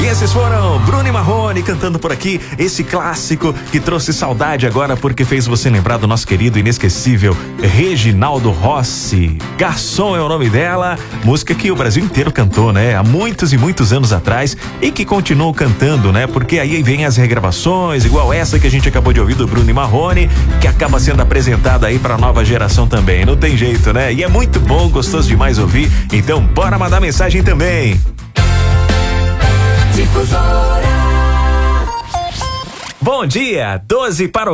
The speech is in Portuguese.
E esses foram Bruno e Marrone cantando por aqui esse clássico que trouxe saudade agora porque fez você lembrar do nosso querido inesquecível Reginaldo Rossi. Garçom é o nome dela, música que o Brasil inteiro cantou, né? Há muitos e muitos anos atrás e que continuam cantando, né? Porque aí vem as regravações, igual essa que a gente acabou de ouvir do Bruno e Marrone, que acaba sendo apresentada aí pra nova geração também, não tem jeito, né? E é muito bom, gostoso demais ouvir, então bora mandar mensagem também. Difusora. Bom dia, 12 para o